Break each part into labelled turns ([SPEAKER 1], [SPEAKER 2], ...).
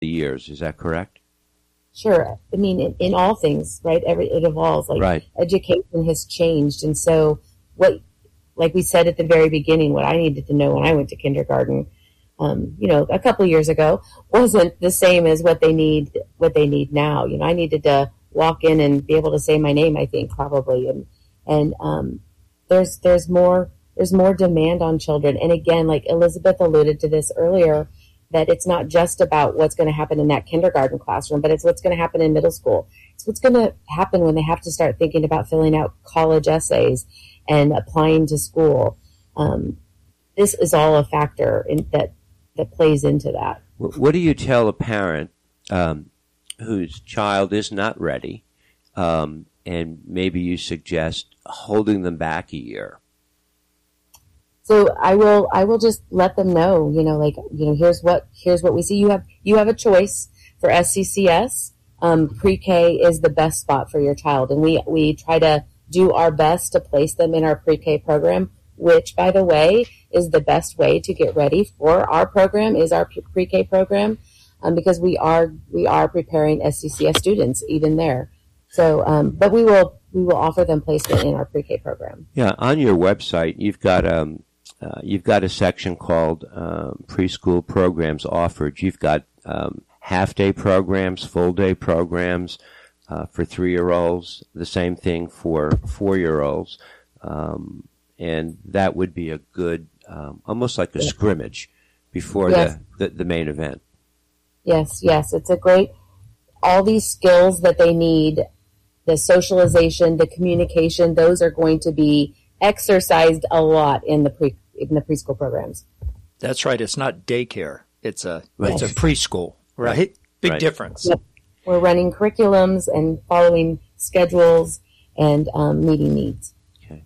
[SPEAKER 1] the years. Is that correct?
[SPEAKER 2] Sure. I mean, in all things, right? It evolves. Like
[SPEAKER 1] Right.
[SPEAKER 2] Education has changed, and so like we said at the very beginning, what I needed to know when I went to kindergarten, a couple of years ago, wasn't the same as what they need now. I needed to walk in and be able to say my name, I think, probably, and there's more demand on children. And again, like Elizabeth alluded to this earlier, that it's not just about what's going to happen in that kindergarten classroom, but it's what's going to happen in middle school. It's what's going to happen when they have to start thinking about filling out college essays and applying to school. This is all a factor that plays into that.
[SPEAKER 1] What do you tell a parent whose child is not ready, and maybe you suggest holding them back a year?
[SPEAKER 2] So I will just let them know, here's what we see. You have a choice for SCCS. Pre-K is the best spot for your child, and we try to do our best to place them in our pre-K program, which, by the way, is the best way to get ready for our program, is our pre-K program, because we are preparing SCCS students even there. So, but we will offer them placement in our pre-K program.
[SPEAKER 1] Yeah, on your website, you've got a section called preschool programs offered. You've got half-day programs, full-day programs for 3-year-olds, the same thing for 4-year-olds. And that would be a good, almost like a scrimmage before the main event.
[SPEAKER 2] Yes. It's a great, all these skills that they need, the socialization, the communication, those are going to be exercised a lot in the preschool programs.
[SPEAKER 3] That's right. It's not daycare. It's a preschool, right? Big difference.
[SPEAKER 2] Yep. We're running curriculums and following schedules and meeting needs.
[SPEAKER 1] Okay.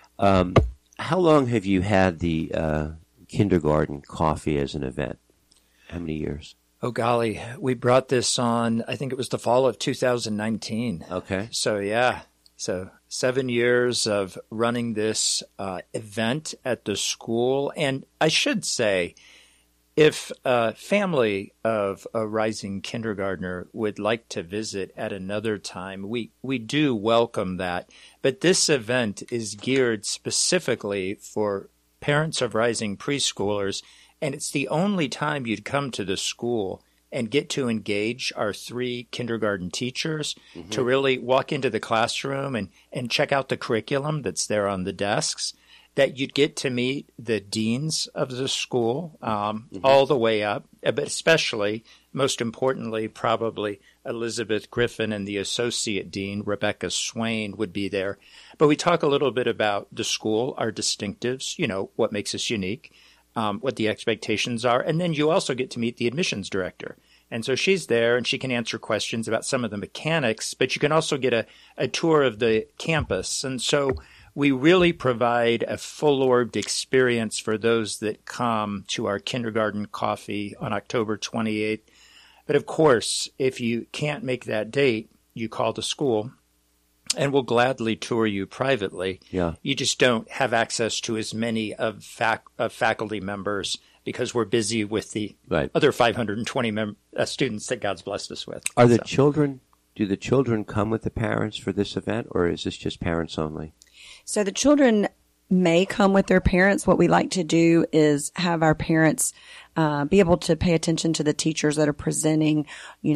[SPEAKER 1] How long have you had the kindergarten coffee as an event? How many years?
[SPEAKER 3] Oh, golly. We brought this on, I think it was the fall of 2019.
[SPEAKER 1] Okay.
[SPEAKER 3] So, yeah. So 7 years of running this event at the school. And I should say, if a family of a rising kindergartner would like to visit at another time, we do welcome that. But this event is geared specifically for parents of rising preschoolers, and it's the only time you'd come to the school and get to engage our 3 kindergarten teachers to really walk into the classroom and check out the curriculum that's there on the desks, that you'd get to meet the deans of the school all the way up, but especially, most importantly, probably Elizabeth Griffin and the associate dean, Rebecca Swain, would be there. But we talk a little bit about the school, our distinctives, what makes us unique, what the expectations are. And then you also get to meet the admissions director. And so she's there and she can answer questions about some of the mechanics, but you can also get a tour of the campus. And so we really provide a full-orbed experience for those that come to our kindergarten coffee on October 28th. But of course, if you can't make that date, you call the school and we'll gladly tour you privately.
[SPEAKER 1] Yeah.
[SPEAKER 3] You just don't have access to as many of faculty members because we're busy with the other 520 students that God's blessed us with.
[SPEAKER 1] Do the children come with the parents for this event, or is this just parents only?
[SPEAKER 4] So the children may come with their parents. What we like to do is have our parents be able to pay attention to the teachers that are presenting,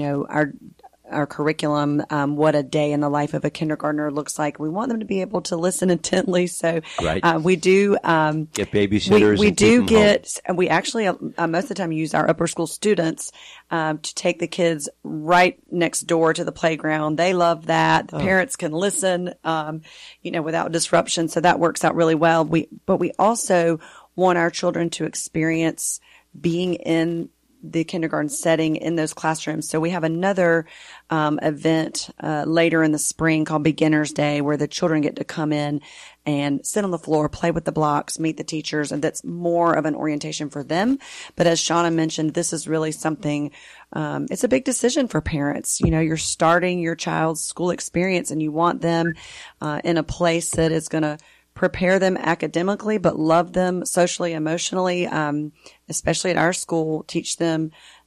[SPEAKER 4] our curriculum, what a day in the life of a kindergartner looks like. We want them to be able to listen intently. So we do
[SPEAKER 1] get babysitters.
[SPEAKER 4] We do get. We actually most of the time use our upper school students to take the kids right next door to the playground. They love that. The parents can listen, without disruption. So that works out really well. But we also want our children to experience being in the kindergarten setting in those classrooms. So we have another event later in the spring called Beginner's Day, where the children get to come in and sit on the floor, play with the blocks, meet the teachers, and that's more of an orientation for them. But as Shauna mentioned, this is really something, it's a big decision for parents. You're starting your child's school experience and you want them in a place that is going to prepare them academically, but love them socially, emotionally, especially at our school, teach them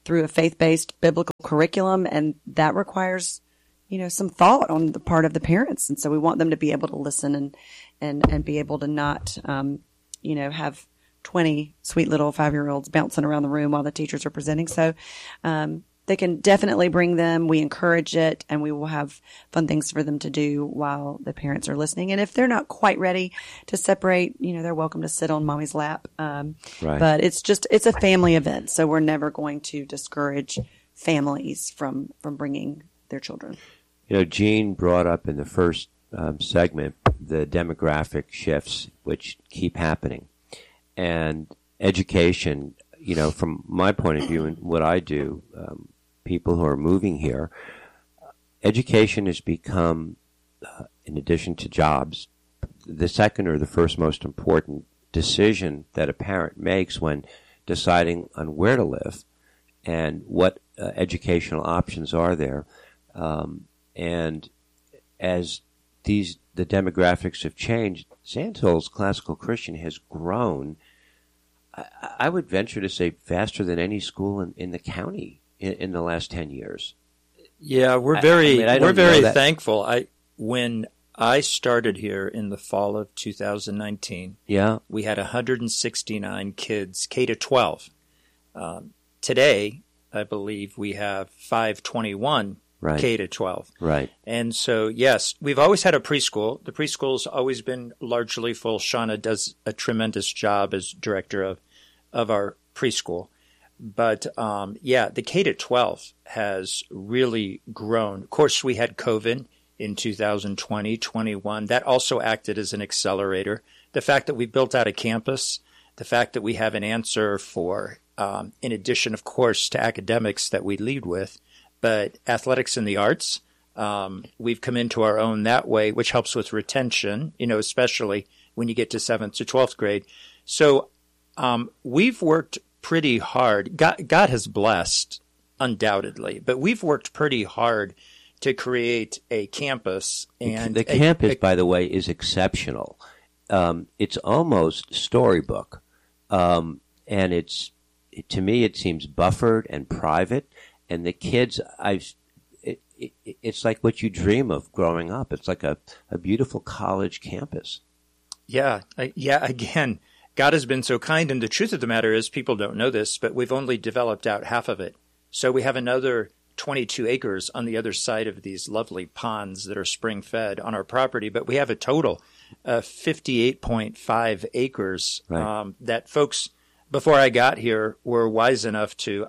[SPEAKER 4] through a faith-based biblical curriculum, and that requires, some thought on the part of the parents. And so we want them to be able to listen and be able to not, have 20 sweet little 5-year-olds bouncing around the room while the teachers are presenting. So, they can definitely bring them. We encourage it, and we will have fun things for them to do while the parents are listening. And if they're not quite ready to separate, they're welcome to sit on mommy's lap.
[SPEAKER 1] Right.
[SPEAKER 4] But it's a family event, so we're never going to discourage families from bringing their children.
[SPEAKER 1] Jean brought up in the first segment the demographic shifts which keep happening. And education, from my point of view and what I do, people who are moving here, education has become, in addition to jobs, the second or the first most important decision that a parent makes when deciding on where to live and what educational options are there. And as the demographics have changed, Sandhills Classical Christian has grown, I would venture to say, faster than any school in the county in the last 10 years.
[SPEAKER 3] Yeah, we're very thankful. When I started here in the fall of 2019, we had 169 kids, K to 12. Today, I believe we have 521 K to 12.
[SPEAKER 1] Right.
[SPEAKER 3] And so, yes, we've always had a preschool. The preschool's always been largely full. Shauna does a tremendous job as director of our preschool. But, the K to 12 has really grown. Of course, we had COVID in 2020, 21. That also acted as an accelerator. The fact that we built out a campus, the fact that we have an answer for, in addition, of course, to academics that we lead with, but athletics and the arts, we've come into our own that way, which helps with retention, especially when you get to 7th to 12th grade. So we've worked pretty hard. God has blessed, undoubtedly, but we've worked pretty hard to create a campus. And
[SPEAKER 1] the campus, by the way, is exceptional. It's almost storybook, and to me, it seems buffered and private. And the kids, it's like what you dream of growing up. It's like a beautiful college campus.
[SPEAKER 3] Yeah. Again, God has been so kind. And the truth of the matter is, people don't know this, but we've only developed out half of it. So we have another 22 acres on the other side of these lovely ponds that are spring fed on our property. But we have a total of 58.5 acres that folks, before I got here, were wise enough to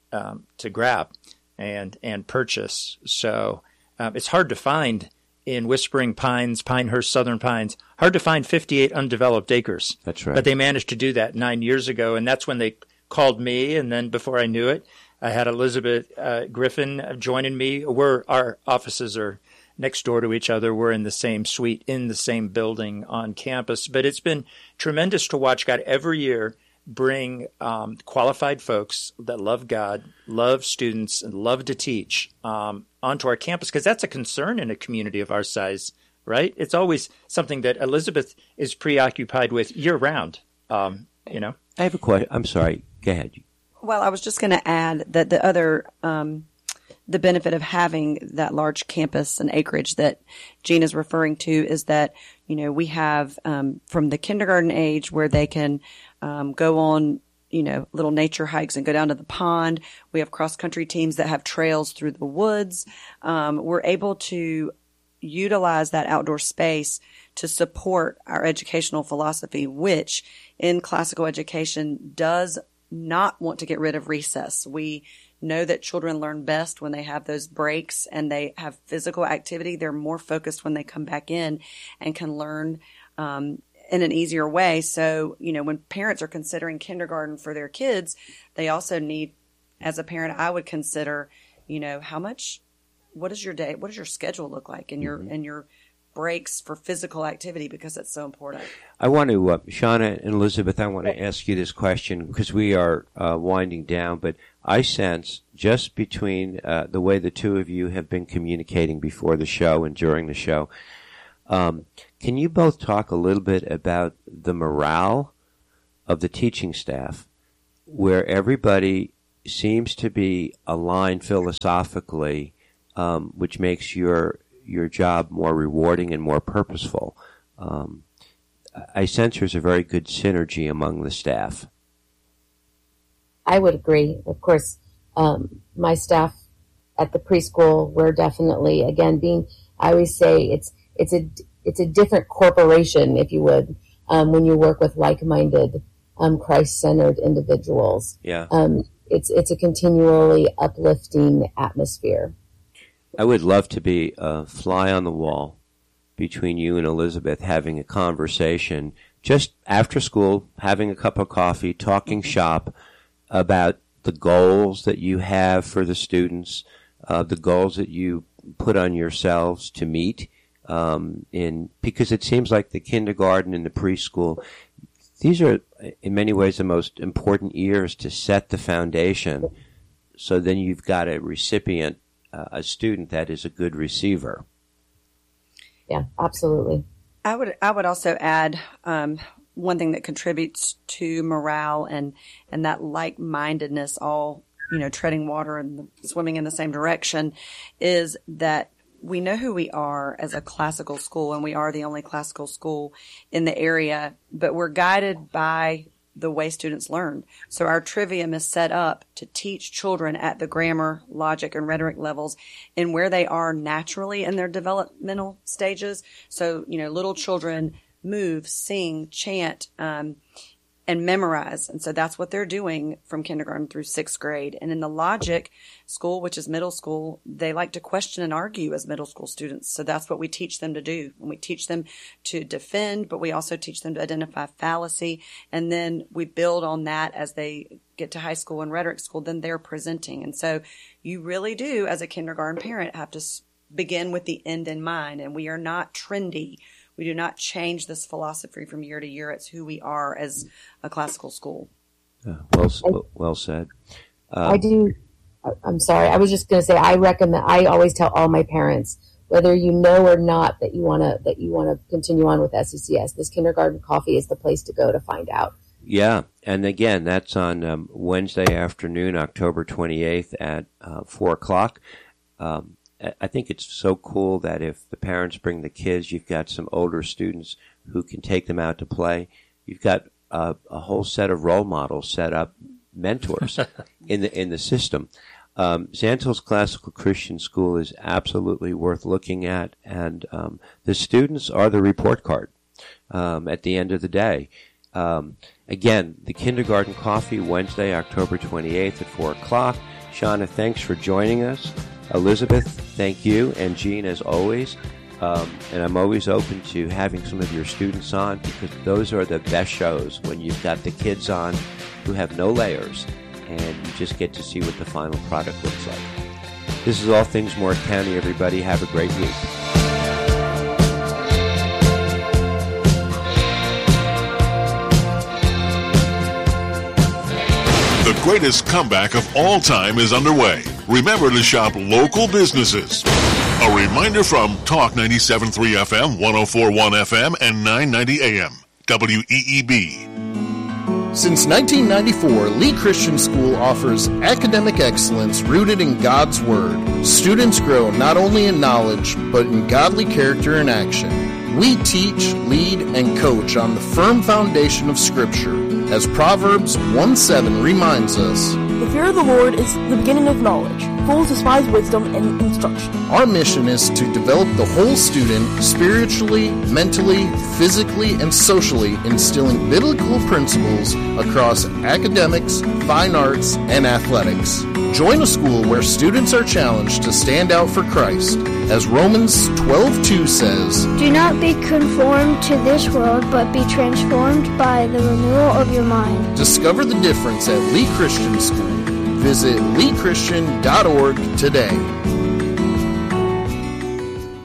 [SPEAKER 3] grab and purchase. So it's hard to find in Whispering Pines, Pinehurst, Southern Pines, hard to find 58 undeveloped acres.
[SPEAKER 1] That's right.
[SPEAKER 3] But they managed to do that 9 years ago, and that's when they called me, and then before I knew it, I had Elizabeth Griffin joining me. Our offices are next door to each other. We're in the same suite, in the same building on campus. But it's been tremendous to watch God every year bring qualified folks that love God, love students, and love to teach onto our campus, because that's a concern in a community of our size, right? It's always something that Elizabeth is preoccupied with year-round, I
[SPEAKER 1] have a question. I'm sorry. Go ahead.
[SPEAKER 4] Well, I was just going to add that the other the benefit of having that large campus and acreage that Jean is referring to is that, we have from the kindergarten age where they can go on, little nature hikes and go down to the pond. We have cross-country teams that have trails through the woods. We're able to utilize that outdoor space to support our educational philosophy, which in classical education does not want to get rid of recess. We know that children learn best when they have those breaks and they have physical activity. They're more focused when they come back in and can learn in an easier way. So, when parents are considering kindergarten for their kids, they also need, as a parent, I would consider, what does your day, what does your schedule look like and your breaks for physical activity, because that's so important.
[SPEAKER 1] I want to, Shauna and Elizabeth, I want to ask you this question because we are winding down, but I sense just between the way the two of you have been communicating before the show and during the show, can you both talk a little bit about the morale of the teaching staff, where everybody seems to be aligned philosophically, which makes your job more rewarding and more purposeful. I sense there's a very good synergy among the staff.
[SPEAKER 2] I would agree. Of course, my staff at the preschool, we're definitely, again, I always say it's a different corporation, if you would, when you work with like-minded, Christ-centered individuals.
[SPEAKER 1] Yeah.
[SPEAKER 2] It's a continually uplifting atmosphere.
[SPEAKER 1] I would love to be a fly on the wall between you and Elizabeth, having a conversation just after school, having a cup of coffee, talking shop about the goals that you have for the students, the goals that you put on yourselves to meet, because it seems like the kindergarten and the preschool, these are in many ways the most important years to set the foundation. So then you've got a recipient, a student that is a good receiver.
[SPEAKER 2] Yeah, absolutely.
[SPEAKER 4] I would also add one thing that contributes to morale and that like-mindedness, all treading water and swimming in the same direction, is that we know who we are as a classical school, and we are the only classical school in the area, but we're guided by the way students learn. So our Trivium is set up to teach children at the grammar, logic, and rhetoric levels and where they are naturally in their developmental stages. So, little children move, sing, chant, and memorize. And so that's what they're doing from kindergarten through 6th grade. And in the logic school, which is middle school, they like to question and argue as middle school students. So that's what we teach them to do. And we teach them to defend, but we also teach them to identify fallacy. And then we build on that as they get to high school and rhetoric school, then they're presenting. And so you really do, as a kindergarten parent, have to begin with the end in mind. And we are not trendy. We do not change this philosophy from year to year. It's who we are as a classical school.
[SPEAKER 1] Well said.
[SPEAKER 2] I'm sorry. I was just going to say, I always tell all my parents, whether you know or not that you want to continue on with SECS, this kindergarten coffee is the place to go to find out.
[SPEAKER 1] Yeah. And again, that's on Wednesday afternoon, October 28th at 4 o'clock. I think it's so cool that if the parents bring the kids, you've got some older students who can take them out to play. You've got a whole set of role models set up, mentors in the system. Xantles Classical Christian School is absolutely worth looking at, and the students are the report card at the end of the day. Again, the kindergarten coffee, Wednesday, October 28th at 4 o'clock. Shauna, thanks for joining us. Elizabeth, thank you, and Jean, as always. And I'm always open to having some of your students on, because those are the best shows, when you've got the kids on who have no layers, and you just get to see what the final product looks like. This is All Things Moore County, everybody. Have a great week.
[SPEAKER 5] The greatest comeback of all time is underway. Remember to shop local businesses. A reminder from Talk 97.3 FM, 104.1 FM, and 990 AM, WEEB.
[SPEAKER 6] Since 1994, Lee Christian School offers academic excellence rooted in God's Word. Students grow not only in knowledge, but in godly character and action. We teach, lead, and coach on the firm foundation of Scripture. As Proverbs 1:7 reminds us,
[SPEAKER 7] "The fear of the Lord is the beginning of knowledge. Fools despise wisdom and instruction."
[SPEAKER 6] Our mission is to develop the whole student spiritually, mentally, physically, and socially, instilling biblical principles across academics, fine arts, and athletics. Join a school where students are challenged to stand out for Christ. As Romans 12:2 says,
[SPEAKER 8] "Do not be conformed to this world, but be transformed by the renewal of your mind."
[SPEAKER 6] Discover the difference at Lee Christian School. Visit leechristian.org today.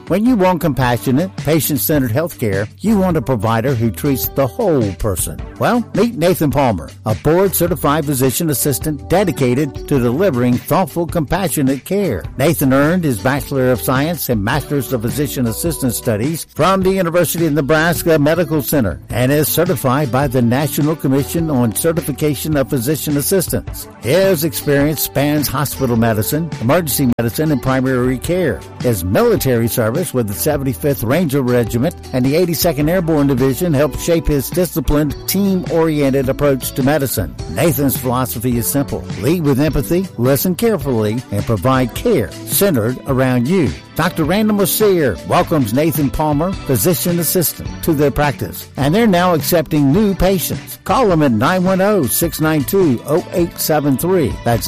[SPEAKER 9] When you want compassionate, patient-centered health care, you want a provider who treats the whole person. Well, meet Nathan Palmer, a board-certified physician assistant dedicated to delivering thoughtful, compassionate care. Nathan earned his Bachelor of Science and Master's of Physician Assistant Studies from the University of Nebraska Medical Center and is certified by the National Commission on Certification of Physician Assistants. His experience spans hospital medicine, emergency medicine, and primary care. His military service with the 75th Ranger Regiment and the 82nd Airborne Division helped shape his disciplined, team-oriented approach to medicine. Nathan's philosophy is simple. Lead with empathy, listen carefully, and provide care centered around you. Dr. Randall Mercier welcomes Nathan Palmer, physician assistant, to their practice, and they're now accepting new patients. Call them at 910-692-0873. That's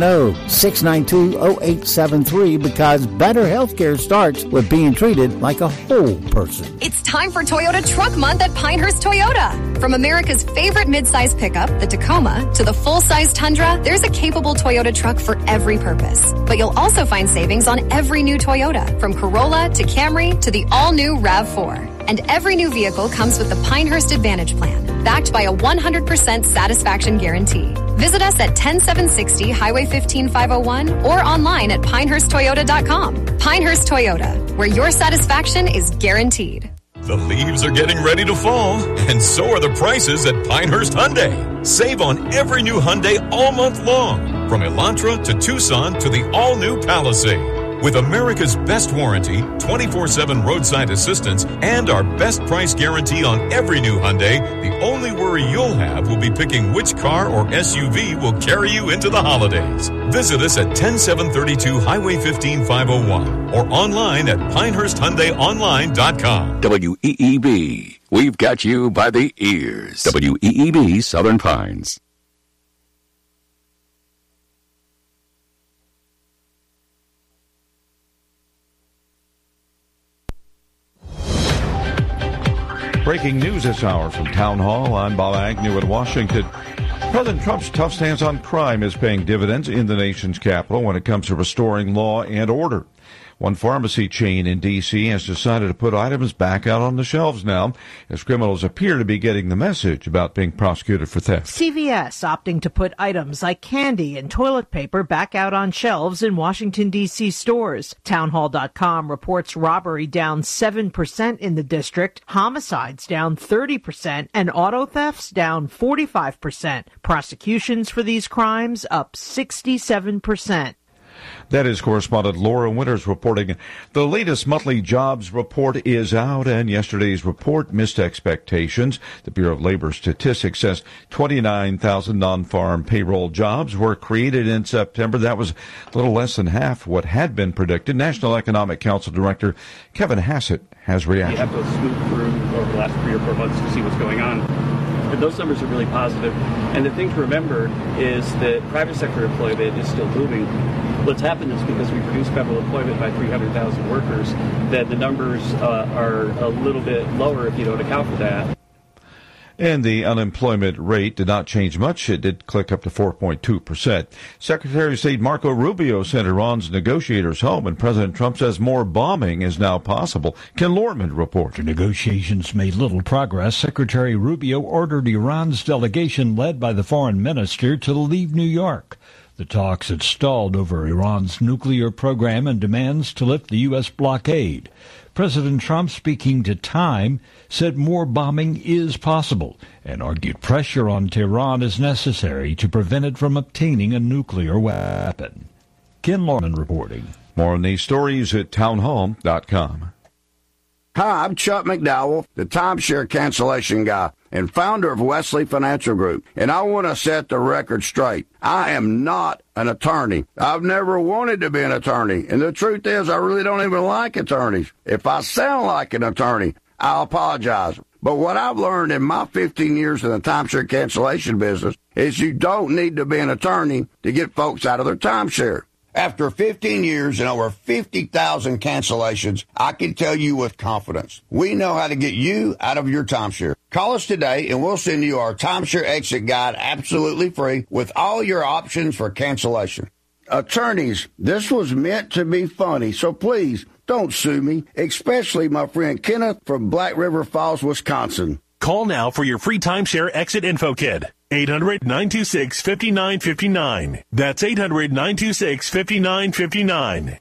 [SPEAKER 9] 910-692-0873 because better healthcare starts with being treated like a whole person.
[SPEAKER 10] It's time for Toyota Truck Month at Pinehurst Toyota. From America's favorite midsize pickup, the Tacoma, to the full-size Tundra, there's a capable Toyota truck for every purpose. But you'll also find savings on every new Toyota, from Corolla to Camry to the all-new RAV4. And every new vehicle comes with the Pinehurst Advantage Plan, backed by a 100% satisfaction guarantee. Visit us at 10760 Highway 15501 or online at pinehursttoyota.com. Pinehurst Toyota, where your satisfaction is guaranteed.
[SPEAKER 11] The leaves are getting ready to fall, and so are the prices at Pinehurst Hyundai. Save on every new Hyundai all month long, from Elantra to Tucson to the all-new Palisade. With America's best warranty, 24/7 roadside assistance, and our best price guarantee on every new Hyundai, the only worry you'll have will be picking which car or SUV will carry you into the holidays. Visit us at 10732 Highway 15501 or online at PinehurstHyundaiOnline.com.
[SPEAKER 12] WEEB. We've got you by the ears. WEEB Southern Pines.
[SPEAKER 13] Breaking news this hour from Town Hall. I'm Bob Agnew in Washington. President Trump's tough stance on crime is paying dividends in the nation's capital when it comes to restoring law and order. One pharmacy chain in D.C. has decided to put items back out on the shelves now, as criminals appear to be getting the message about being prosecuted for theft.
[SPEAKER 14] CVS opting to put items like candy and toilet paper back out on shelves in Washington, D.C. stores. Townhall.com reports robbery down 7% in the district, homicides down 30%, and auto thefts down 45%. Prosecutions for these crimes up 67%.
[SPEAKER 13] That is correspondent Laura Winters reporting. The latest monthly jobs report is out, and yesterday's report missed expectations. The Bureau of Labor Statistics says 29,000 non-farm payroll jobs were created in September. That was a little less than half what had been predicted. National Economic Council Director Kevin Hassett has reacted.
[SPEAKER 15] You have to scoop through over the last 3 or 4 months to see what's going on. But those numbers are really positive. And the thing to remember is that private sector employment is still moving. What's happened is because we reduced federal employment by 300,000 workers, that the numbers are a little bit lower if you don't account for that.
[SPEAKER 13] And the unemployment rate did not change much. It did click up to 4.2%. Secretary of State Marco Rubio sent Iran's negotiators home, and President Trump says more bombing is now possible. Ken Lortman reports.
[SPEAKER 16] The negotiations made little progress. Secretary Rubio ordered Iran's delegation, led by the foreign minister, to leave New York. The talks had stalled over Iran's nuclear program and demands to lift the U.S. blockade. President Trump, speaking to Time, said more bombing is possible and argued pressure on Tehran is necessary to prevent it from obtaining a nuclear weapon. Ken Lorman reporting.
[SPEAKER 13] More on these stories at townhall.com.
[SPEAKER 17] Hi, I'm Chuck McDowell, the timeshare cancellation guy and founder of Wesley Financial Group, and I want to set the record straight. I am not an attorney. I've never wanted to be an attorney, and the truth is I really don't even like attorneys. If I sound like an attorney, I apologize. But what I've learned in my 15 years in the timeshare cancellation business is you don't need to be an attorney to get folks out of their timeshare. After 15 years and over 50,000 cancellations, I can tell you with confidence, we know how to get you out of your timeshare. Call us today and we'll send you our timeshare exit guide absolutely free with all your options for cancellation. Attorneys, this was meant to be funny, so please don't sue me, especially my friend Kenneth from Black River Falls, Wisconsin.
[SPEAKER 18] Call now for your free timeshare exit info kit. 800-926-5959. That's 800-926-5959.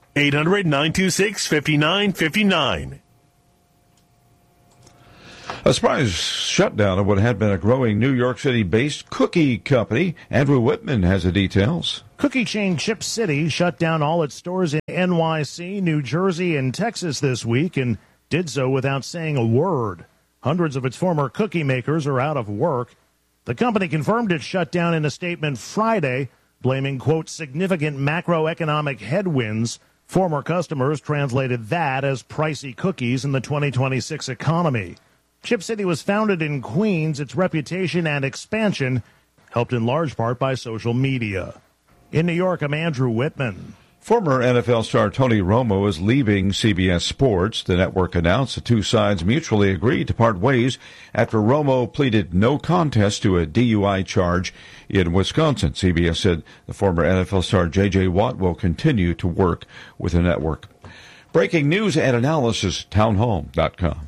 [SPEAKER 18] 800-926-5959.
[SPEAKER 13] A surprise shutdown of what had been a growing New York City-based cookie company. Andrew Whitman has the details.
[SPEAKER 19] Cookie chain Chip City shut down all its stores in NYC, New Jersey, and Texas this week, and did so without saying a word. Hundreds of its former cookie makers are out of work. The company confirmed its shutdown in a statement Friday, blaming, quote, significant macroeconomic headwinds. Former customers translated that as pricey cookies in the 2026 economy. Chip City was founded in Queens. Its reputation and expansion helped in large part by social media. In New York, I'm Andrew Whitman.
[SPEAKER 13] Former NFL star Tony Romo is leaving CBS Sports. The network announced the two sides mutually agreed to part ways after Romo pleaded no contest to a DUI charge in Wisconsin. CBS said the former NFL star J.J. Watt will continue to work with the network. Breaking news and analysis, townhall.com.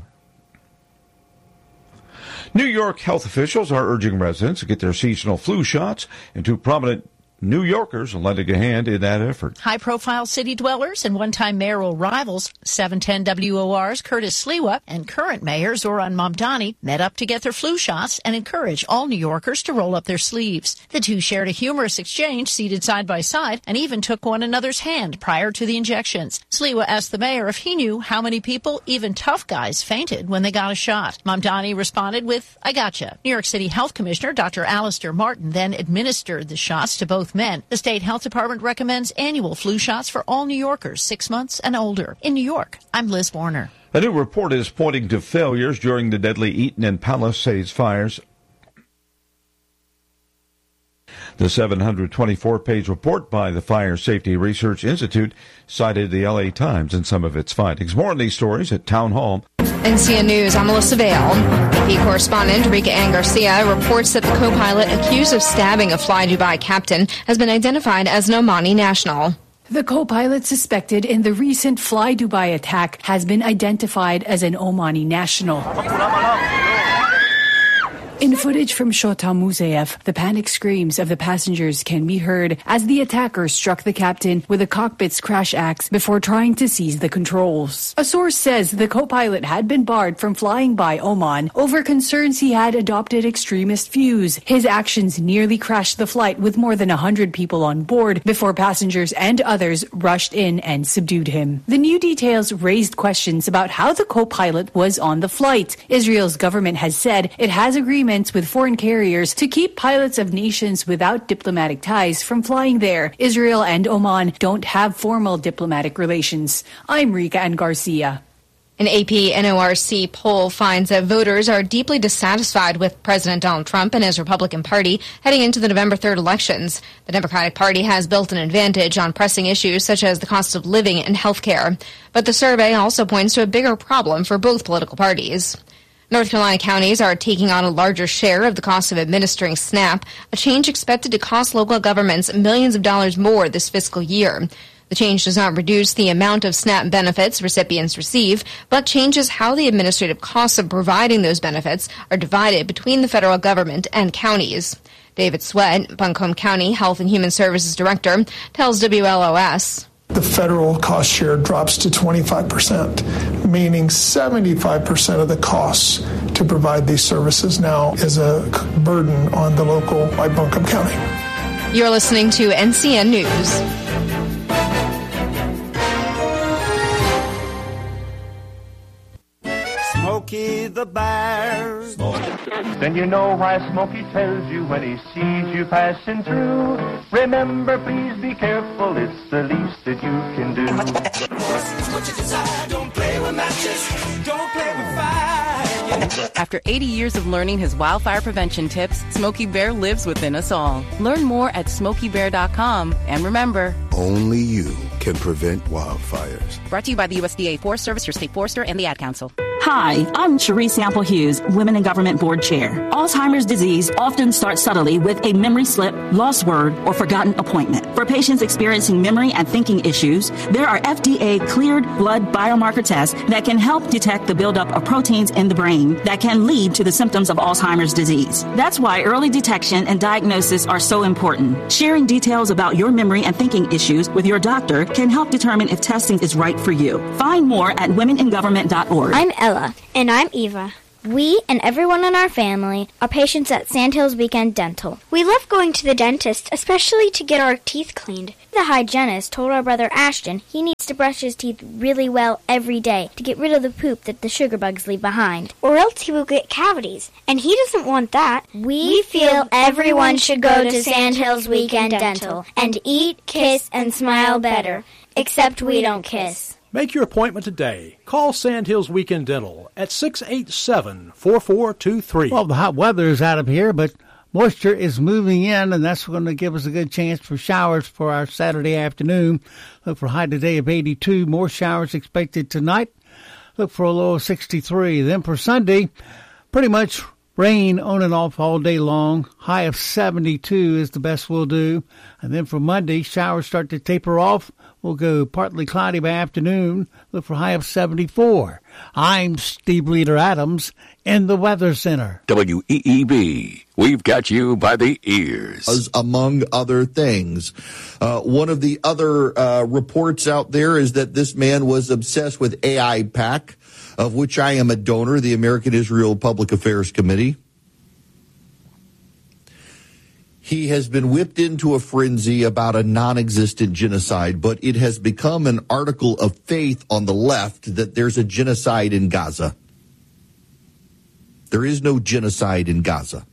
[SPEAKER 13] New York health officials are urging residents to get their seasonal flu shots, and two prominent New Yorkers are lending a hand in that effort.
[SPEAKER 20] High-profile city dwellers and one-time mayoral rivals, 710 WOR's Curtis Sliwa and current mayor Zoran Mamdani met up to get their flu shots and encourage all New Yorkers to roll up their sleeves. The two shared a humorous exchange seated side by side and even took one another's hand prior to the injections. Sliwa asked the mayor if he knew how many people, even tough guys, fainted when they got a shot. Mamdani responded with, "I gotcha." New York City Health Commissioner Dr. Alistair Martin then administered the shots to both men. The state health department recommends annual flu shots for all New Yorkers 6 months and older. In New York, I'm Liz Warner.
[SPEAKER 13] A new report is pointing to failures during the deadly Eaton and Palisades fires. The 724-page report by the Fire Safety Research Institute cited the LA Times in some of its findings. More on these stories at Town Hall.
[SPEAKER 21] NCN News, I'm Melissa Vale. AP correspondent Rika Ann Garcia reports that the co-pilot accused of stabbing a Fly Dubai captain has been identified as an Omani national.
[SPEAKER 22] The co-pilot suspected in the recent Fly Dubai attack has been identified as an Omani national. In footage from Shota Musaev, the panic screams of the passengers can be heard as the attacker struck the captain with a cockpit's crash axe before trying to seize the controls. A source says the co-pilot had been barred from flying by Oman over concerns he had adopted extremist views. His actions nearly crashed the flight with more than 100 people on board before passengers and others rushed in and subdued him. The new details raised questions about how the co-pilot was on the flight. Israel's government has said it has agreements with foreign carriers to keep pilots of nations without diplomatic ties from flying there. Israel and Oman don't have formal diplomatic relations. I'm Rika Ann Garcia.
[SPEAKER 21] An AP NORC poll finds that voters are deeply dissatisfied with President Donald Trump and his Republican Party heading into the November 3rd elections. The Democratic Party has built an advantage on pressing issues such as the cost of living and health care. But the survey also points to a bigger problem for both political parties. North Carolina counties are taking on a larger share of the cost of administering SNAP, a change expected to cost local governments millions of dollars more this fiscal year. The change does not reduce the amount of SNAP benefits recipients receive, but changes how the administrative costs of providing those benefits are divided between the federal government and counties. David Sweat, Buncombe County Health and Human Services Director, tells WLOS.
[SPEAKER 23] The federal cost share drops to 25%, meaning 75% of the costs to provide these services now is a burden on the local like Buncombe County.
[SPEAKER 21] You're listening to NCN News.
[SPEAKER 24] Smokey the Bear. Then you know why Smokey tells you when he sees you passing through. Remember, please be careful, it's the least that you can do. What you desire, don't play with matches, don't play with fire.
[SPEAKER 25] After 80 years of learning his wildfire prevention tips, Smokey Bear lives within us all. Learn more at SmokeyBear.com. And remember,
[SPEAKER 26] only you can prevent wildfires.
[SPEAKER 25] Brought to you by the USDA Forest Service, your state forester, and the Ad Council.
[SPEAKER 1] Hi, I'm Cherie Sample Hughes, Women in Government Board Chair. Alzheimer's disease often starts subtly with a memory slip, lost word, or forgotten appointment. For patients experiencing memory and thinking issues, there are FDA-cleared blood biomarker tests that can help detect the buildup of proteins in the brain that can lead to the symptoms of Alzheimer's disease. That's why early detection and diagnosis are so important. Sharing details about your memory and thinking issues with your doctor can help determine if testing is right for you. Find more at womeningovernment.org.
[SPEAKER 2] I'm Ella. And I'm Eva. We and everyone in our family are patients at Sandhills Weekend Dental. We love going to the dentist, especially to get our teeth cleaned. The hygienist told our brother Ashton he needs to brush his teeth really well every day to get rid of the poop that the sugar bugs leave behind, or else he will get cavities, and he doesn't want that. We feel everyone should go to Sandhills Weekend Dental and eat, kiss, and smile better, except we don't kiss.
[SPEAKER 3] Make your appointment today. Call Sandhills Weekend Dental at 687-4423.
[SPEAKER 9] Well, the hot weather is out of here, but moisture is moving in, and that's going to give us a good chance for showers for our Saturday afternoon. Look for a high today of 82. More showers expected tonight. Look for a low of 63. Then for Sunday, pretty much rain on and off all day long. High of 72 is the best we'll do. And then for Monday, showers start to taper off. We'll go partly cloudy by afternoon. Look for a high of 74. I'm Steve Leader Adams in the Weather Center.
[SPEAKER 12] WEEB. We've got you by the ears.
[SPEAKER 4] Among other things. One of the other reports out there is that this man was obsessed with AIPAC, of which I am a donor, the American Israel Public Affairs Committee. He has been whipped into a frenzy about a non-existent genocide, but it has become an article of faith on the left that there's a genocide in Gaza. There is no genocide in Gaza.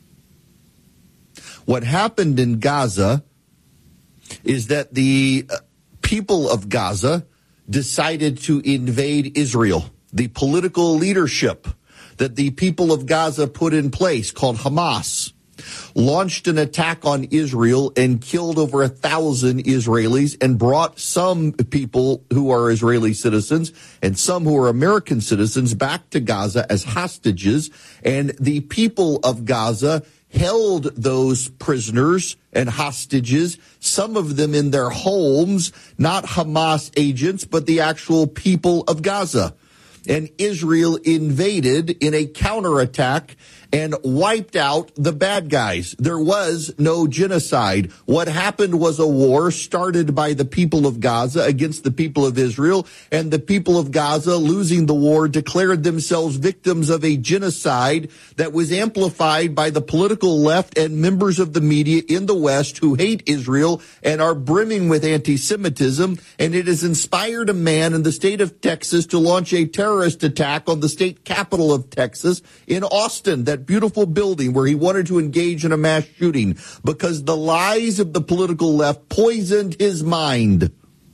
[SPEAKER 4] What happened in Gaza is that the people of Gaza decided to invade Israel. The political leadership that the people of Gaza put in place, called Hamas, launched an attack on Israel and killed over 1,000 Israelis and brought some people who are Israeli citizens and some who are American citizens back to Gaza as hostages. And the people of Gaza held those prisoners and hostages, some of them in their homes, not Hamas agents, but the actual people of Gaza. And Israel invaded in a counterattack and wiped out the bad guys. There was no genocide. What happened was a war started by the people of Gaza against the people of Israel, and the people of Gaza, losing the war, declared themselves victims of a genocide that was amplified by the political left and members of the media in the West who hate Israel and are brimming with anti-Semitism, and it has inspired a man in the state of Texas to launch a terrorist attack on the state capital of Texas in Austin, that beautiful building where he wanted to engage in a mass shooting because the lies of the political left poisoned his mind.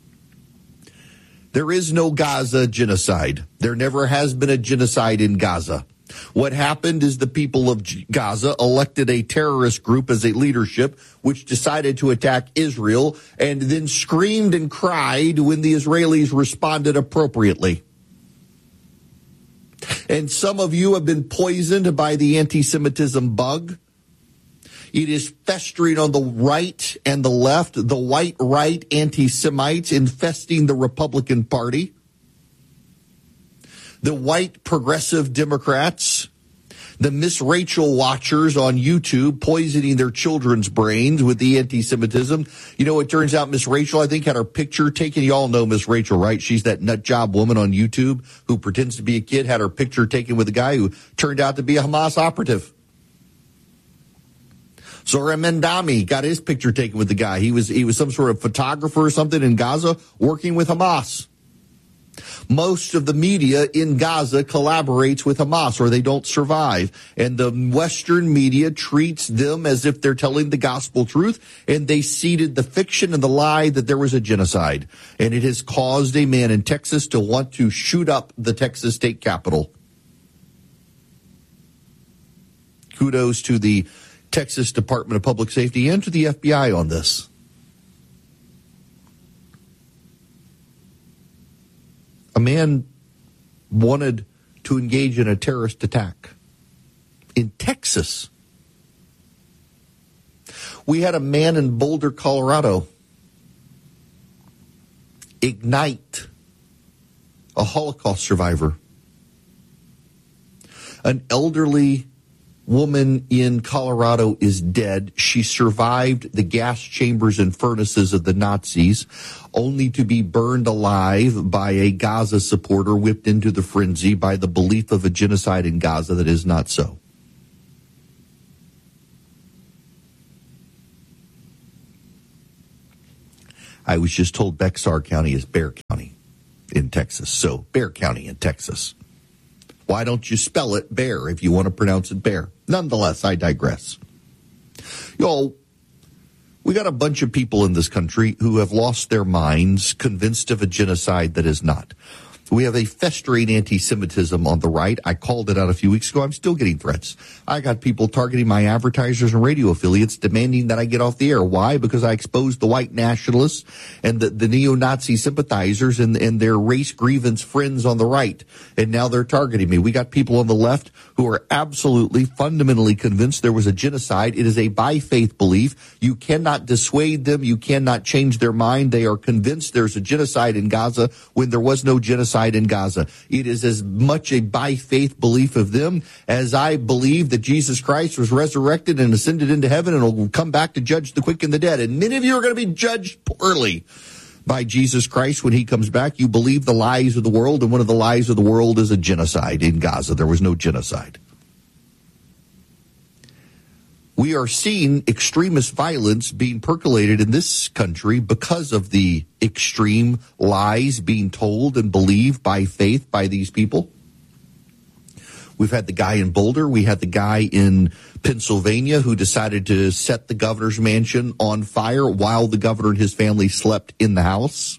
[SPEAKER 4] There is no Gaza genocide. There never has been a genocide in Gaza. What happened is the people of Gaza elected a terrorist group as a leadership, which decided to attack Israel and then screamed and cried when the Israelis responded appropriately. And some of you have been poisoned by the anti-Semitism bug. It is festering on the right and the left, the white right anti-Semites infesting the Republican Party, the white progressive Democrats, the Miss Rachel watchers on YouTube poisoning their children's brains with the anti-Semitism. You know, it turns out Miss Rachel, I think, had her picture taken. You all know Miss Rachel, right? She's that nut job woman on YouTube who pretends to be a kid, had her picture taken with a guy who turned out to be a Hamas operative. Zohar Mendami got his picture taken with the guy. He was some sort of photographer or something in Gaza working with Hamas. Most of the media in Gaza collaborates with Hamas or they don't survive. And the Western media treats them as if they're telling the gospel truth, and they seeded the fiction and the lie that there was a genocide. And it has caused a man in Texas to want to shoot up the Texas state capitol. Kudos to the Texas Department of Public Safety and to the FBI on this. A man wanted to engage in a terrorist attack. In Texas, we had a man in Boulder, Colorado, ignite a Holocaust survivor. An elderly woman in Colorado is dead. She survived the gas chambers and furnaces of the Nazis, only to be burned alive by a Gaza supporter, whipped into the frenzy by the belief of a genocide in Gaza that is not so. I was just told Bexar County is Bexar County in Texas. So, Bexar County in Texas. Why don't you spell it bear if you want to pronounce it bear? Nonetheless, I digress. Y'all, we got a bunch of people in this country who have lost their minds, convinced of a genocide that is not. We have a festering anti-Semitism on the right. I called it out a few weeks ago. I'm still getting threats. I got people targeting my advertisers and radio affiliates, demanding that I get off the air. Why? Because I exposed the white nationalists and the neo-Nazi sympathizers and their race grievance friends on the right. And now they're targeting me. We got people on the left who are absolutely, fundamentally convinced there was a genocide. It is a by-faith belief. You cannot dissuade them. You cannot change their mind. They are convinced there's a genocide in Gaza when there was no genocide in Gaza. It is as much a by-faith belief of them as I believe that Jesus Christ was resurrected and ascended into heaven and will come back to judge the quick and the dead. And many of you are going to be judged poorly by Jesus Christ when he comes back. You believe the lies of the world, and one of the lies of the world is a genocide in Gaza. There was no genocide. We are seeing extremist violence being percolated in this country because of the extreme lies being told and believed by faith by these people. We've had the guy in Boulder. We had the guy in Pennsylvania who decided to set the governor's mansion on fire while the governor and his family slept in the house.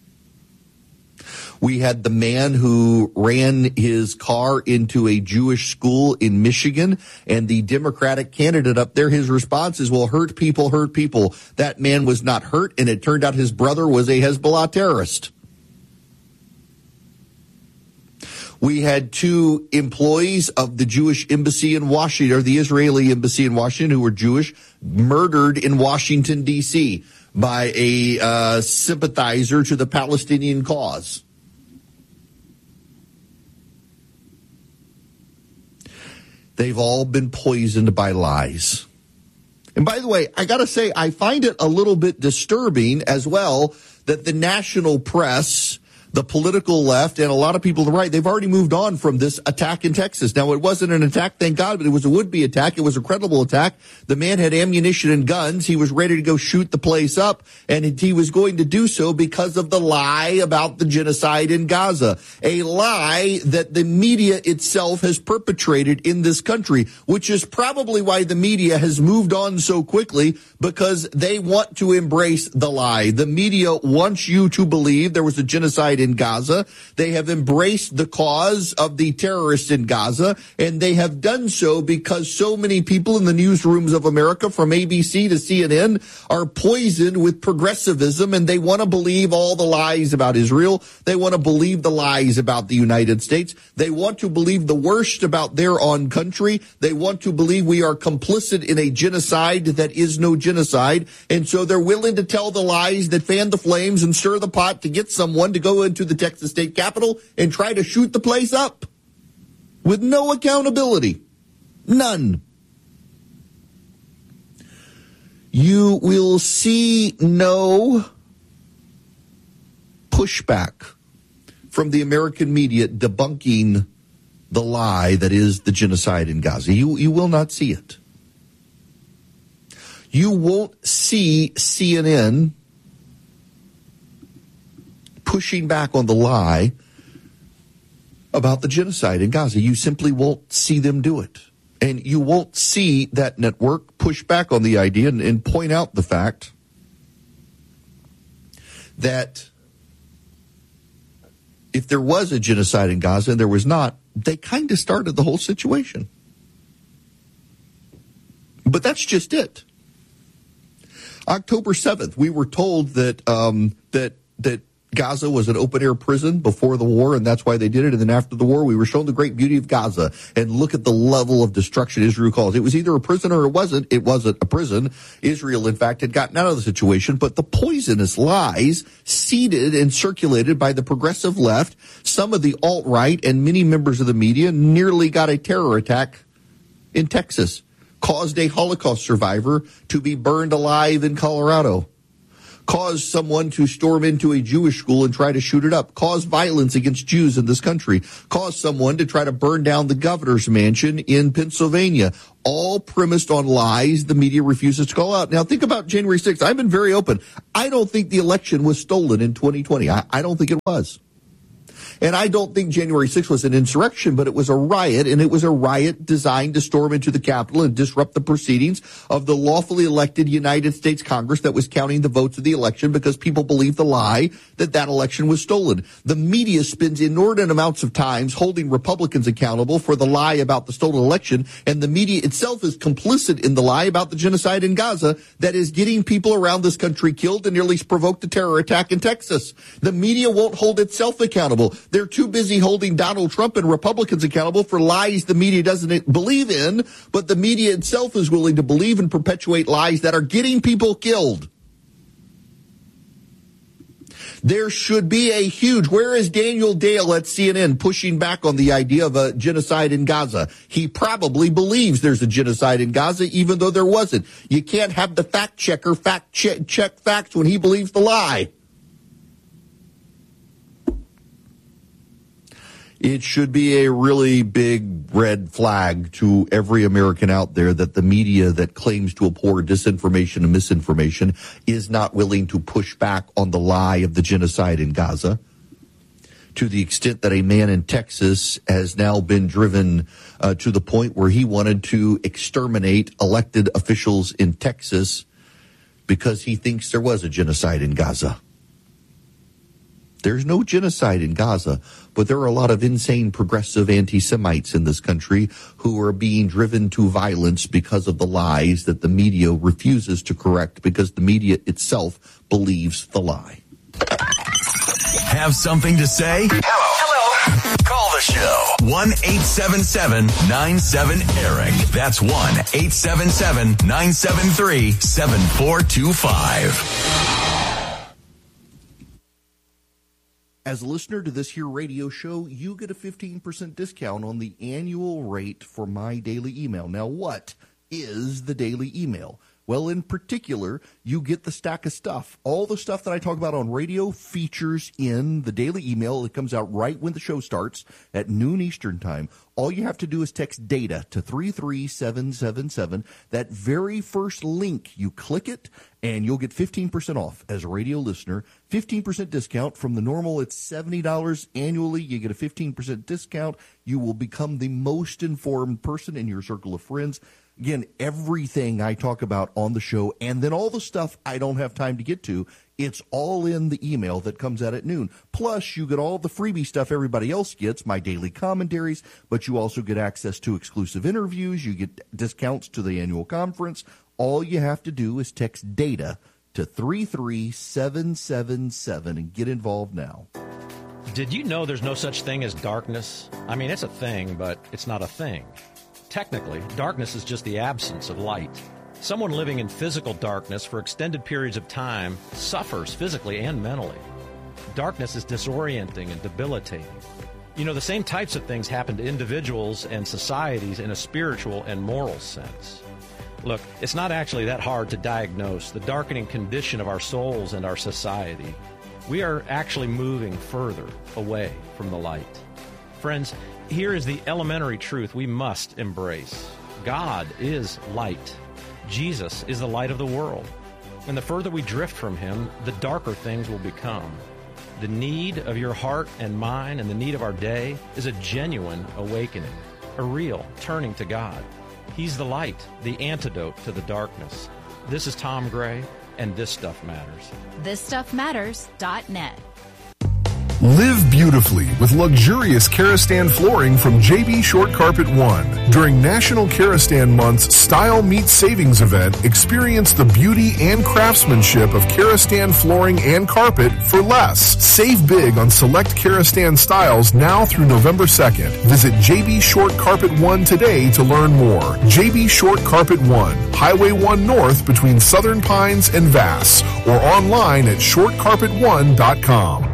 [SPEAKER 4] We had the man who ran his car into a Jewish school in Michigan, and the Democratic candidate up there, his response is, well, hurt people, hurt people. That man was not hurt, and it turned out his brother was a Hezbollah terrorist. We had two employees of the Jewish embassy in Washington, or the Israeli embassy in Washington, who were Jewish, murdered in Washington, D.C. by a sympathizer to the Palestinian cause. They've all been poisoned by lies. And by the way, I got to say, I find it a little bit disturbing as well that the national press, the political left, and a lot of people on the right, they've already moved on from this attack in Texas. Now, it wasn't an attack, thank God, but it was a would-be attack. It was a credible attack. The man had ammunition and guns. He was ready to go shoot the place up, and he was going to do so because of the lie about the genocide in Gaza, a lie that the media itself has perpetrated in this country, which is probably why the media has moved on so quickly, because they want to embrace the lie. The media wants you to believe there was a genocide in Gaza. They have embraced the cause of the terrorists in Gaza, and they have done so because so many people in the newsrooms of America, from ABC to CNN, are poisoned with progressivism, and they want to believe all the lies about Israel. They want to believe the lies about the United States. They want to believe the worst about their own country. They want to believe we are complicit in a genocide that is no genocide, and so they're willing to tell the lies that fan the flames and stir the pot to get someone to go into the Texas State Capitol and try to shoot the place up with no accountability. None. You will see no pushback from the American media debunking the lie that is the genocide in Gaza. You will not see it. You won't see CNN pushing back on the lie about the genocide in Gaza. You simply won't see them do it. And you won't see that network push back on the idea and point out the fact that if there was a genocide in Gaza and there was not, they kind of started the whole situation. But that's just it. October 7th, we were told that Gaza was an open-air prison before the war, and that's why they did it. And then after the war, we were shown the great beauty of Gaza. And look at the level of destruction Israel caused. It was either a prison or it wasn't. It wasn't a prison. Israel, in fact, had gotten out of the situation. But the poisonous lies seeded and circulated by the progressive left, some of the alt-right, and many members of the media nearly got a terror attack in Texas, caused a Holocaust survivor to be burned alive in Colorado, caused someone to storm into a Jewish school and try to shoot it up, caused violence against Jews in this country, caused someone to try to burn down the governor's mansion in Pennsylvania, all premised on lies the media refuses to call out. Now, think about January 6th. I've been very open. I don't think the election was stolen in 2020. I don't think it was. And I don't think January 6th was an insurrection, but it was a riot, and it was a riot designed to storm into the Capitol and disrupt the proceedings of the lawfully elected United States Congress that was counting the votes of the election because people believed the lie that that election was stolen. The media spends inordinate amounts of time holding Republicans accountable for the lie about the stolen election, and the media itself is complicit in the lie about the genocide in Gaza that is getting people around this country killed and nearly provoked a terror attack in Texas. The media won't hold itself accountable. They're too busy holding Donald Trump and Republicans accountable for lies the media doesn't believe in, but the media itself is willing to believe and perpetuate lies that are getting people killed. There should be a huge, where is Daniel Dale at CNN pushing back on the idea of a genocide in Gaza? He probably believes there's a genocide in Gaza, even though there wasn't. You can't have the fact checker check facts when he believes the lie. It should be a really big red flag to every American out there that the media that claims to abhor disinformation and misinformation is not willing to push back on the lie of the genocide in Gaza, to the extent that a man in Texas has now been driven to the point where he wanted to exterminate elected officials in Texas because he thinks there was a genocide in Gaza. There's no genocide in Gaza, but there are a lot of insane progressive anti-Semites in this country who are being driven to violence because of the lies that the media refuses to correct because the media itself believes the lie.
[SPEAKER 5] Have something to say? Hello. Call the show. 1-877-97-ERIC. That's 1-877-973-7425.
[SPEAKER 4] As a listener to this here radio show, you get a 15% discount on the annual rate for my daily email. Now, what is the daily email? Well, in particular, you get the stack of stuff. All the stuff that I talk about on radio features in the daily email. It comes out right when the show starts at noon Eastern time. All you have to do is text DATA to 33777. That very first link, you click it, and you'll get 15% off as a radio listener. 15% discount from the normal. It's $70 annually. You get a 15% discount. You will become the most informed person in your circle of friends. Again, everything I talk about on the show, and then all the stuff I don't have time to get to, it's all in the email that comes out at noon. Plus, you get all the freebie stuff everybody else gets, my daily commentaries, but you also get access to exclusive interviews. You get discounts to the annual conference. All you have to do is text DATA to 33777 and get involved now.
[SPEAKER 6] Did you know there's no such thing as darkness? I mean, it's a thing, but it's not a thing. Technically, darkness is just the absence of light. Someone living in physical darkness for extended periods of time suffers physically and mentally. Darkness is disorienting and debilitating. You know, the same types of things happen to individuals and societies in a spiritual and moral sense. Look, it's not actually that hard to diagnose the darkening condition of our souls and our society. We are actually moving further away from the light. Friends, here is the elementary truth we must embrace. God is light. Jesus is the light of the world. And the further we drift from him, the darker things will become. The need of your heart and mine and the need of our day is a genuine awakening, a real turning to God. He's the light, the antidote to the darkness. This is Tom Gray, and This Stuff Matters.
[SPEAKER 7] ThisStuffMatters.net. Live beautifully with luxurious Karastan flooring from JB Short Carpet One. During National Karastan Month's Style Meets Savings event, experience the beauty and craftsmanship of Karastan flooring and carpet for less. Save big on select Karastan styles now through November 2nd. Visit JB Short Carpet One today to learn more. JB Short Carpet One, Highway 1 North between Southern Pines and Vass, or online at shortcarpet1.com.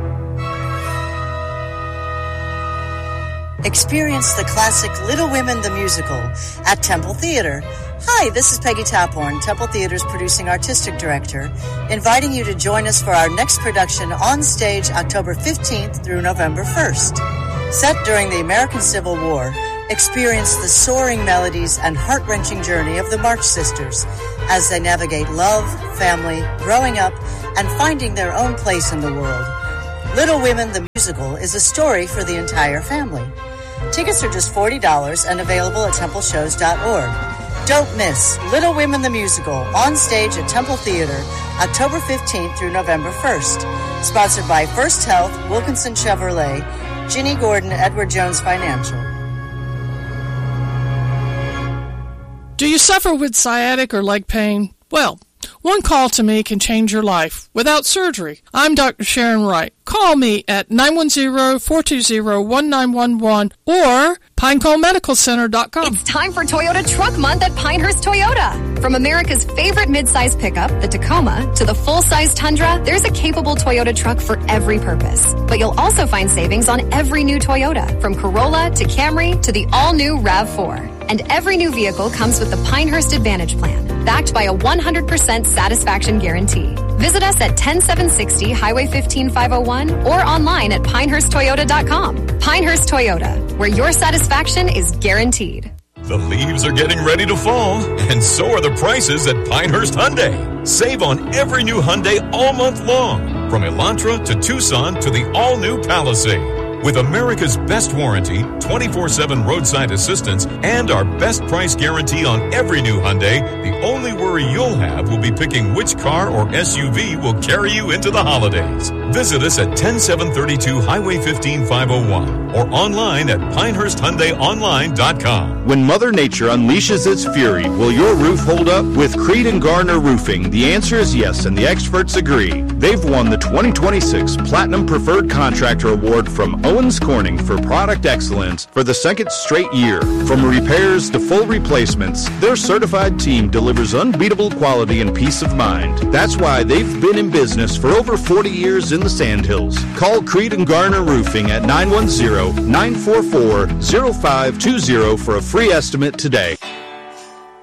[SPEAKER 8] Experience the classic Little Women the Musical at Temple Theater. Hi, this is Peggy Taphorn, Temple Theater's producing artistic director, inviting you to join us for our next production on stage October 15th through November 1st. Set during the American Civil War, experience the soaring melodies and heart-wrenching journey of the March Sisters as they navigate love, family, growing up, and finding their own place in the world. Little Women the Musical is a story for the entire family. Tickets are just $40 and available at templeshows.org. Don't miss Little Women the Musical on stage at Temple Theater October 15th through November 1st. Sponsored by First Health, Wilkinson Chevrolet, Ginny Gordon, Edward Jones Financial.
[SPEAKER 10] Do you suffer with sciatic or leg pain? Well, one call to me can change your life without surgery. I'm Dr. Sharon Wright. Call me at 910-420-1911 or PineConeMedicalCenter.com.
[SPEAKER 11] It's time for Toyota Truck Month at Pinehurst Toyota. From America's favorite midsize pickup, the Tacoma, to the full-size Tundra, there's a capable Toyota truck for every purpose. But you'll also find savings on every new Toyota, from Corolla to Camry to the all-new RAV4. And every new vehicle comes with the Pinehurst Advantage Plan, backed by a 100% satisfaction guarantee. Visit us at 10760 Highway 15501 or online at PinehurstToyota.com. Pinehurst Toyota, where your satisfaction is guaranteed.
[SPEAKER 14] The leaves are getting ready to fall, and so are the prices at Pinehurst Hyundai. Save on every new Hyundai all month long, from Elantra to Tucson to the all-new Palisade. With America's best warranty, 24/7 roadside assistance, and our best price guarantee on every new Hyundai, the only worry you'll have will be picking which car or SUV will carry you into the holidays. Visit us at 10732 Highway 15501 or online at PinehurstHyundaiOnline.com.
[SPEAKER 26] When Mother Nature unleashes its fury, will your roof hold up? With Creed & Garner Roofing, the answer is yes, and the experts agree. They've won the 2026 Platinum Preferred Contractor Award from Owens Corning for product excellence for the second straight year. From repairs to full replacements, their certified team delivers unbeatable quality and peace of mind. That's why they've been in business for over 40 years in the Sandhills. Call Creed & Garner Roofing at 910-944-0520 for a free estimate today.